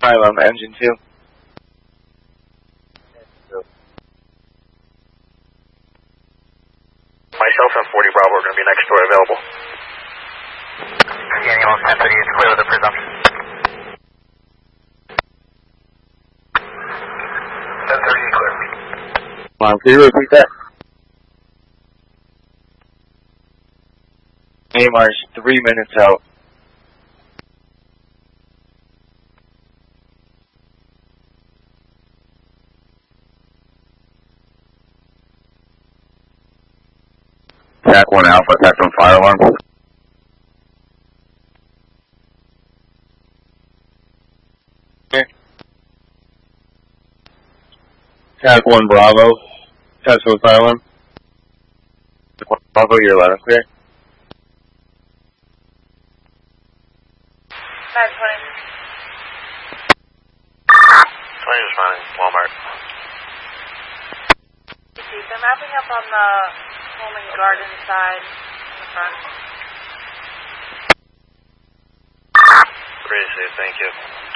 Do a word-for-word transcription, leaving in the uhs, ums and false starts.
Phylum, engine two. Myself and forty Bravo are going to be next door available. Scanning on ten thirty, it's clear with the presumption. ten thirty, clear. Come on, can you repeat that? A-Mar's three minutes out. T A C one Alpha, attack on fire alarm. Okay. T A C one Bravo, test with fire alarm. Bravo, you're loud and clear. five twenty. twenty is running, Walmart. They're mapping up on the home and garden side in the front. Great, thank you.